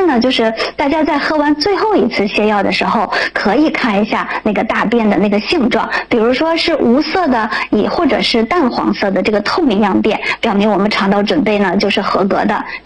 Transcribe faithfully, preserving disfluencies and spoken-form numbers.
呢，就是大家在喝完最后一次泻药的时候，可以看一下那个大便的那个性状，比如说是无色的，以或者是淡黄色的这个透明样便，表明我们肠道准备呢就是合格的。